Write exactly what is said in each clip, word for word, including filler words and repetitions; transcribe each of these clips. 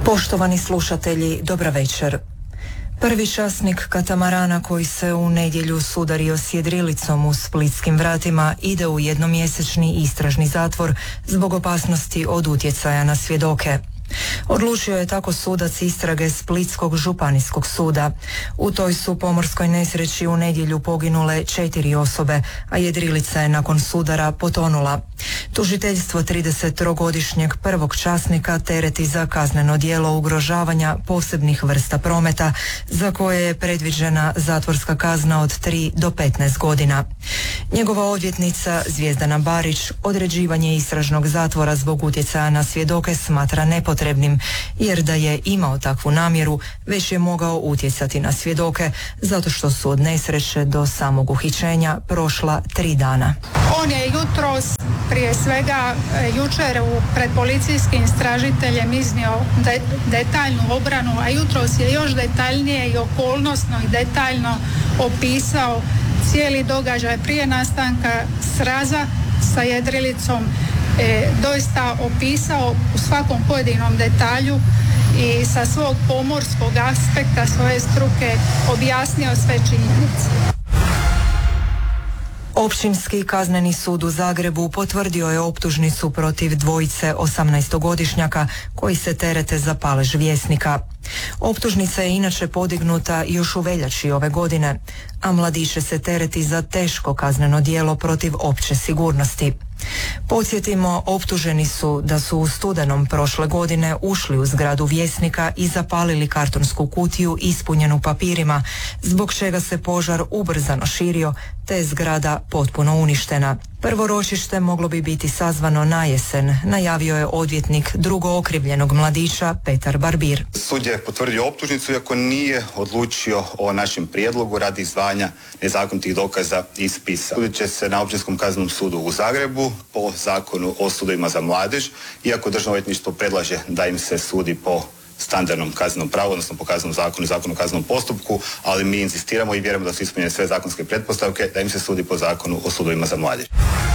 Poštovani slušatelji, dobra večer. Prvi časnik katamarana koji se u nedjelju sudario s jedrilicom u splitskim vratima ide u jednomjesečni istražni zatvor zbog opasnosti od utjecaja na svjedoke. Odlučio je tako sudac istrage Splitskog županijskog suda. U toj su pomorskoj nesreći u nedjelju poginule četiri osobe, a jedrilica je nakon sudara potonula. Tužiteljstvo tridesettrogodišnjeg prvog časnika tereti za kazneno djelo ugrožavanja posebnih vrsta prometa, za koje je predviđena zatvorska kazna od tri do petnaest godina. Njegova odvjetnica Zvjezdana Barić određivanje istražnog zatvora zbog utjecaja na svjedoke smatra nepotrebnim, jer da je imao takvu namjeru, već je mogao utjecati na svjedoke, zato što su od nesreće do samog uhićenja prošla tri dana. On je jutros, prije svega jučer pred policijskim istražiteljem iznio de, detaljnu obranu, a jutros je još detaljnije i okolnosno i detaljno opisao cijeli događaj prije nastanka sraza sa jedrilicom, e, doista opisao u svakom pojedinom detalju i sa svog pomorskog aspekta svoje struke objasnio sve činjenice. Općinski kazneni sud u Zagrebu potvrdio je optužnicu protiv dvojice osamnaestogodišnjaka koji se terete za palež Vjesnika. Optužnica je inače podignuta još u veljači ove godine, a mladiće se tereti za teško kazneno djelo protiv opće sigurnosti. Podsjetimo, optuženi su da su u studenom prošle godine ušli u zgradu Vjesnika i zapalili kartonsku kutiju ispunjenu papirima, zbog čega se požar ubrzano širio, te je zgrada potpuno uništena. Prvo ročište moglo bi biti sazvano na jesen, najavio je odvjetnik drugo okrivljenog mladića Petar Barbir. Sud je potvrdio optužnicu iako nije odlučio o našem prijedlogu radi izdvajanja nezakonitih dokaza iz spisa. Sudit će se na Općinskom kaznenom sudu u Zagrebu po zakonu o sudovima za mladež, iako Državno odvjetništvo predlaže da im se sudi po standardnom kaznenom pravu, odnosno po kaznenom zakonu i zakonu o kaznenom postupku, ali mi inzistiramo i vjerujemo da su ispunjene sve zakonske pretpostavke da im se sudi po zakonu o sudovima za mladež.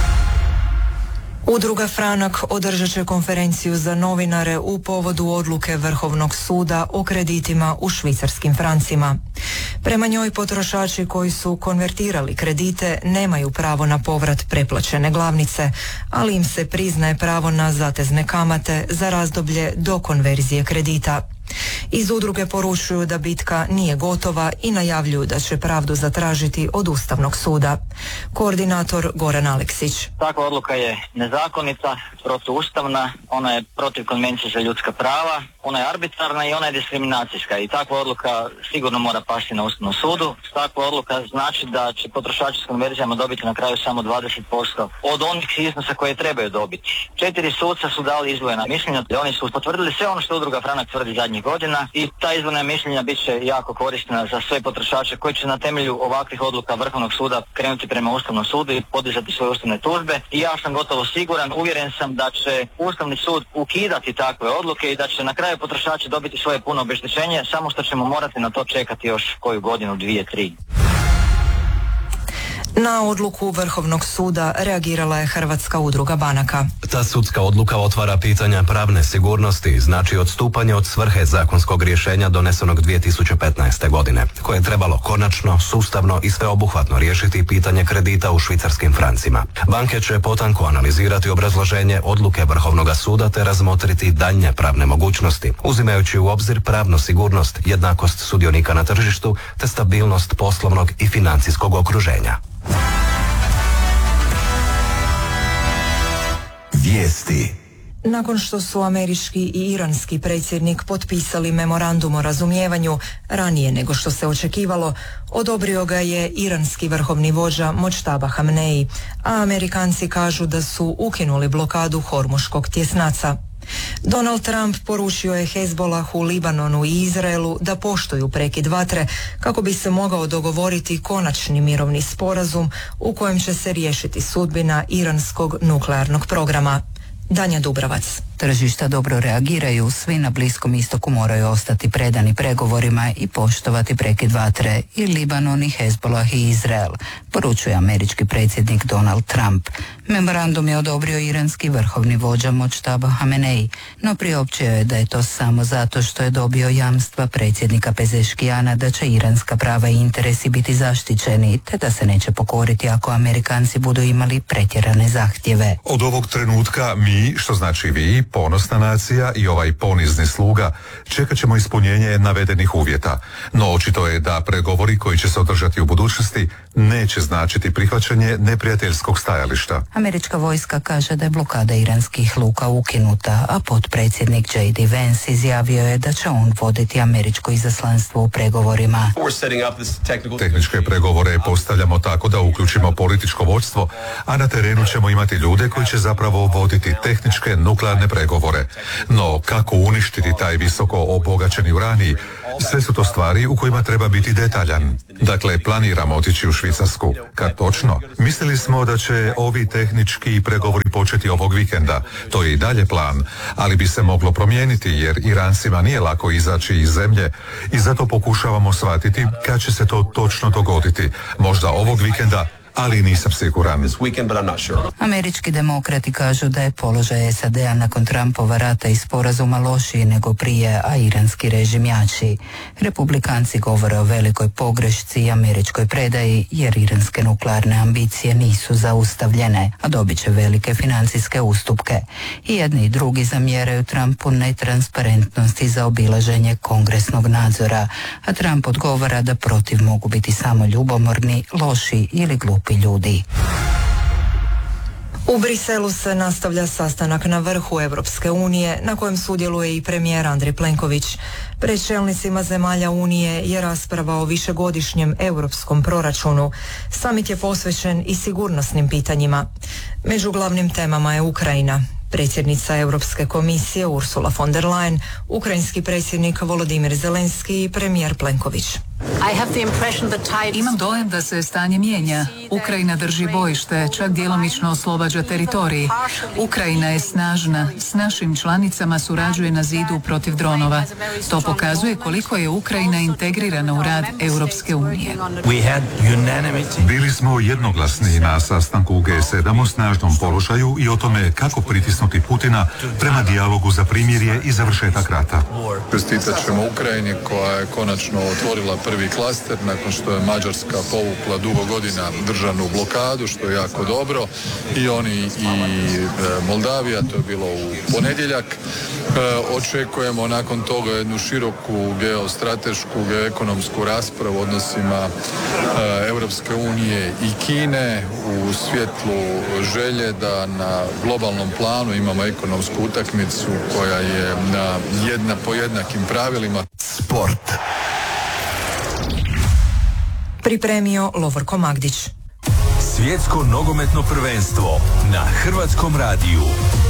Udruga Franak održat će konferenciju za novinare u povodu odluke Vrhovnog suda o kreditima u švicarskim francima. Prema njoj potrošači koji su konvertirali kredite nemaju pravo na povrat preplaćene glavnice, ali im se priznaje pravo na zatezne kamate za razdoblje do konverzije kredita. Iz udruge poručuju da bitka nije gotova i najavljuju da će pravdu zatražiti od Ustavnog suda. Koordinator Goran Aleksić. Takva odluka je nezakonita, protuustavna, ona je protiv Konvencije za ljudska prava, ona je arbitrarna i ona je diskriminacijska i takva odluka sigurno mora pasti na Ustavnom sudu. Takva odluka znači da će potrošači s konverzijama dobiti na kraju samo dvadeset posto od onih iznosa koje trebaju dobiti. Četiri suca su dali izdvojena mišljenja, oni su potvrdili sve ono što Udruga Franak tvrdi zadnjih godina i ta izdvojena mišljenja bit će jako korisna za sve potrošače koji će na temelju ovakvih odluka Vrhovnog suda krenuti prema Ustavnom sudu i podizati svoje ustavne tužbe. I ja sam gotovo siguran, uvjeren sam da će Ustavni sud ukidati takve odluke i da će na kraju potrošači dobiti svoje puno obeštećenje, samo što ćemo morati na to čekati još koju godinu, dvije, tri. Na odluku Vrhovnog suda reagirala je Hrvatska udruga banaka. Ta sudska odluka otvara pitanja pravne sigurnosti, znači odstupanje od svrhe zakonskog rješenja donesenog dvije tisuće petnaeste. godine, koje je trebalo konačno, sustavno i sveobuhvatno riješiti pitanje kredita u švicarskim francima. Banke će potanko analizirati obrazloženje odluke Vrhovnog suda te razmotriti daljnje pravne mogućnosti, uzimajući u obzir pravnu sigurnost, jednakost sudionika na tržištu te stabilnost poslovnog i financijskog okruženja. Vijesti. Nakon što su američki i iranski predsjednik potpisali memorandum o razumijevanju ranije nego što se očekivalo, odobrio ga je iranski vrhovni vođa Močtaba Hamneji, a Amerikanci kažu da su ukinuli blokadu Hormuškog tjesnaca. Donald Trump poručio je Hezbolahu, Libanonu i Izraelu da poštuju prekid vatre kako bi se mogao dogovoriti konačni mirovni sporazum u kojem će se riješiti sudbina iranskog nuklearnog programa. Danja Dubravac. Tržišta dobro reagiraju, svi na Bliskom istoku moraju ostati predani pregovorima i poštovati prekid vatre, i Libanon, i Hezbollah, i Izrael, poručuje američki predsjednik Donald Trump. Memorandum je odobrio iranski vrhovni vođa Mojtaba Hamenei, no priopćio je da je to samo zato što je dobio jamstva predsjednika Pezeškijana da će iranska prava i interesi biti zaštićeni, te da se neće pokoriti ako Amerikanci budu imali pretjerane zahtjeve. Od ovog trenutka mi, što znači vi, ponosna nacija i ovaj ponizni sluga, čekat ćemo ispunjenje navedenih uvjeta. No očito je da pregovori koji će se održati u budućnosti neće značiti prihvaćanje neprijateljskog stajališta. Američka vojska kaže da je blokada iranskih luka ukinuta, a potpredsjednik J D Vance izjavio je da će on voditi američko izaslanstvo u pregovorima. Tehničke pregovore postavljamo tako da uključimo političko vodstvo, a na terenu ćemo imati ljude koji će zapravo voditi tehničke nuklearne pregovore. No, kako uništiti taj visoko obogaćeni uranij? Sve su to stvari u kojima treba biti detaljan. Dakle, planiramo otići u Švicarsku. Kad točno? Mislili smo da će ovi tehnički pregovori početi ovog vikenda. To je i dalje plan, ali bi se moglo promijeniti jer Irancima nije lako izaći iz zemlje i zato pokušavamo shvatiti kad će se to točno dogoditi. Možda ovog vikenda, ali nisam siguran. Američki demokrati kažu da je položaj S A D-a nakon Trumpova rata i sporazuma lošiji nego prije, a iranski režim jači. Republikanci govore o velikoj pogrešci i američkoj predaji, jer iranske nuklearne ambicije nisu zaustavljene, a dobit će velike financijske ustupke. I jedni i drugi zamjeraju Trumpu netransparentnost i zaobilaženje kongresnog nadzora, a Trump odgovara da protiv mogu biti samo ljubomorni, loši ili glupi ljudi. U Briselu se nastavlja sastanak na vrhu Europske unije na kojem sudjeluje i premijer Andrej Plenković. Pred čelnicima zemalja Unije je rasprava o višegodišnjem europskom proračunu. Samit je posvećen i sigurnosnim pitanjima. Među glavnim temama je Ukrajina. Predsjednica Europske komisije Ursula von der Leyen, ukrajinski predsjednik Volodimir Zelenski i premijer Plenković. Imam dojam da se stanje mijenja. Ukrajina drži bojište, čak djelomično oslobađa teritorij. Ukrajina je snažna, s našim članicama surađuje na zidu protiv dronova. To pokazuje koliko je Ukrajina integrirana u rad Europske unije. Bili smo jednoglasni na sastanku G sedam o snažnom položaju i o tome kako pritisnuti Putina prema dijalogu za primirje i završetak rata. Čestitat ćemo Ukrajini koja je konačno otvorila prvi klaster nakon što je Mađarska povukla dugo godina državnu blokadu, što je jako dobro, i oni i Moldavija, to je bilo u ponedjeljak. Očekujemo nakon toga jednu široku geostratešku, geoekonomsku raspravu o odnosima Europske unije i Kine u svjetlu želje da na globalnom planu imamo ekonomsku utakmicu koja je na jedna po jednakim pravilima. Sport. Pripremio Lovorko Magdić. Svjetsko nogometno prvenstvo na Hrvatskom radiju.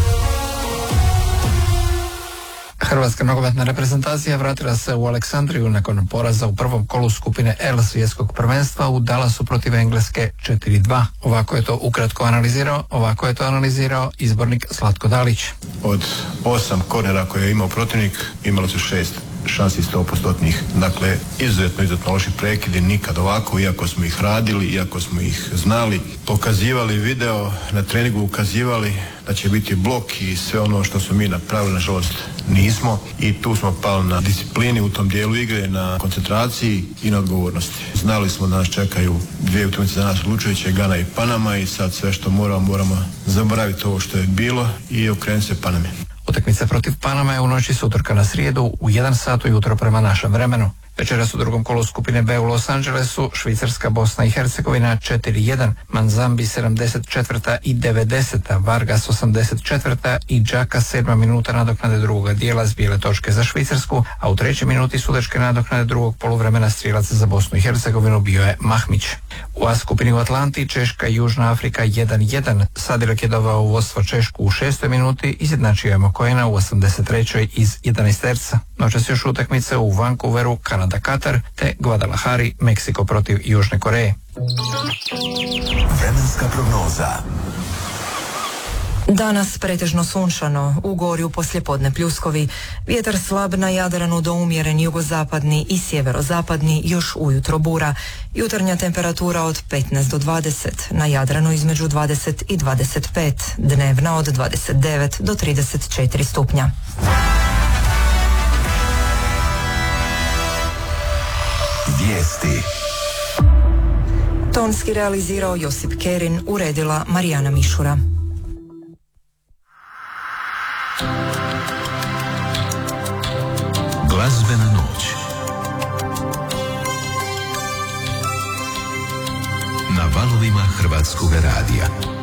Hrvatska nogometna reprezentacija vratila se u Aleksandriju nakon poraza u prvom kolu skupine L svjetskog prvenstva u Dallasu protiv Engleske četiri dva. Ovako je to ukratko analizirao, ovako je to analizirao izbornik Zlatko Dalić. Od osam kornera koje je imao protivnik, imali su šest šansi sto postotnih. Dakle, izuzetno, izuzetno loši prekidi, nikad ovako, iako smo ih radili, iako smo ih znali, pokazivali video, na treningu ukazivali da će biti blok i sve ono što smo mi napravili, nažalost, nismo. I tu smo pali na disciplini u tom dijelu igre, na koncentraciji i na odgovornosti. Znali smo da nas čekaju dvije utakmice za nas odlučujuće, Gana i Panama, i sad sve što moramo, moramo zaboraviti ovo što je bilo i okrenuti se Paname. Utakmica protiv Panama je u noći s utorka na srijedu u jedan sat ujutro prema našem vremenu. Večeras u drugom kolu skupine B u Los Angelesu Švicarska, Bosna i Hercegovina četiri jedan, Manzambi sedamdeset četvrta i devedeseta, Vargas osamdeset četvrta i Džaka sedma minuta nadoknade drugoga dijela s bijele točke za Švicarsku, a u trećoj minuti sudačke nadoknade drugog poluvremena strijelaca za Bosnu i Hercegovinu bio je Mahmić. U A skupini u Atlanti Češka i Južna Afrika jedan jedan, Sadilek je doveo u vodstvo Češku u šestoj minuti, izjednačio je Mokojena u osamdeset trećoj iz jedanaesterca. Noćas još utakmice u Vancouveru, Kanada, Katar, te Guadalajari, Meksiko protiv Južne Koreje. Vremenska prognoza. Danas pretežno sunčano, u Gorju poslijepodne pljuskovi, vjetar slab na Jadranu do umjeren jugozapadni i sjeverozapadni, još ujutro bura, jutarnja temperatura od petnaest do dvadeset, na Jadranu između dvadeset i dvadeset pet, dnevna od dvadeset devet do trideset četiri stupnja. Vijesti. Tonski realizirao Josip Kerin, uredila Marijana Mišura. Glazbena noć na valovima Hrvatskog radija.